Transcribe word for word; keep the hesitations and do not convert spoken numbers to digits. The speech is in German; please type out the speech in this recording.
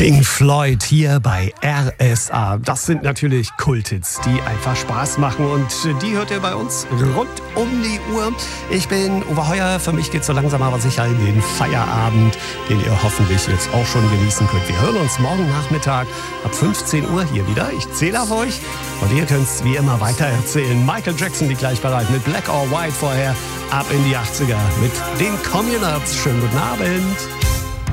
Pink Floyd hier bei R S A. Das sind natürlich Kulthits, die einfach Spaß machen und die hört ihr bei uns rund um die Uhr. Ich bin Uwe Heuer, für mich geht's so langsam aber sicher in den Feierabend, den ihr hoffentlich jetzt auch schon genießen könnt. Wir hören uns morgen Nachmittag ab fünfzehn Uhr hier wieder. Ich zähle auf euch und ihr könnt's wie immer weiter erzählen. Michael Jackson liegt gleich bereit mit Black or White vorher, ab in die achtziger mit den Communards. Schönen guten Abend.